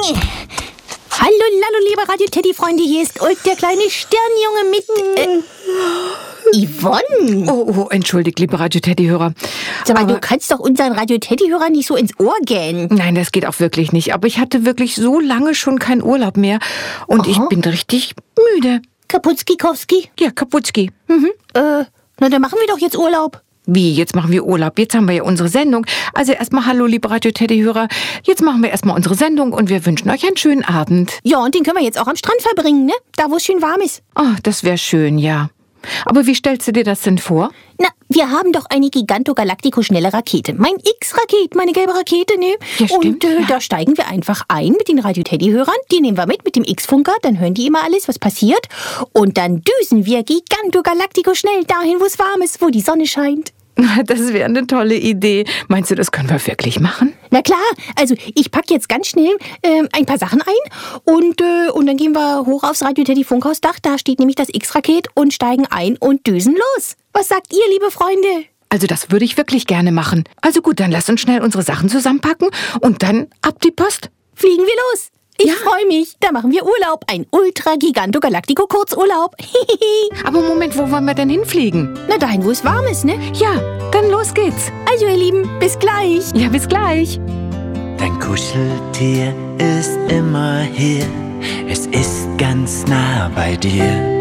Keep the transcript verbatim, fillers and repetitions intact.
Hallo, hallo, liebe Radio-Teddy-Freunde, hier ist Ulf, der kleine Sternjunge mit... Äh, Yvonne. Oh, oh, entschuldigt, liebe Radio-Teddy-Hörer. Sag mal, du kannst doch unseren Radio-Teddy-Hörern nicht so ins Ohr gähnen. Nein, das geht auch wirklich nicht. Aber ich hatte wirklich so lange schon keinen Urlaub mehr. Und Aha. ich bin richtig müde. Kaputski-Kowski? Ja, Kaputski. Mhm. Äh, na, dann machen wir doch jetzt Urlaub. Wie, jetzt machen wir Urlaub? Jetzt haben wir ja unsere Sendung. Also erstmal hallo, liebe Radio-Teddy-Hörer. Jetzt machen wir erstmal unsere Sendung und wir wünschen euch einen schönen Abend. Ja, und den können wir jetzt auch am Strand verbringen, ne? Da, wo es schön warm ist. Oh, das wäre schön, ja. Aber wie stellst du dir das denn vor? Na, wir haben doch eine Giganto-Galactico-schnelle Rakete. Mein X-Raket, meine gelbe Rakete, ne? Ja, stimmt. Und äh, ja. da steigen wir einfach ein mit den Radio-Teddy-Hörern. Die nehmen wir mit, mit dem X-Funker. Dann hören die immer alles, was passiert. Und dann düsen wir Giganto-Galactico schnell dahin, wo es warm ist, wo die Sonne scheint. Das wäre eine tolle Idee. Meinst du, das können wir wirklich machen? Na klar, also ich packe jetzt ganz schnell äh, ein paar Sachen ein und, äh, und dann gehen wir hoch aufs Radio-Teddy-Funkhausdach. Da steht nämlich das X-Raket und steigen ein und düsen los. Was sagt ihr, liebe Freunde? Also das würde ich wirklich gerne machen. Also gut, dann lass uns schnell unsere Sachen zusammenpacken und dann ab die Post. Fliegen wir los. Ich ja. freue mich. Da machen wir Urlaub. Ein Ultra-Giganto-Galactico-Kurzurlaub. Aber Moment, wo wollen wir denn hinfliegen? Na, dahin, wo es warm ist, ne? Ja, dann los geht's. Also, ihr Lieben, bis gleich. Ja, bis gleich. Dein Kuscheltier ist immer hier. Es ist ganz nah bei dir.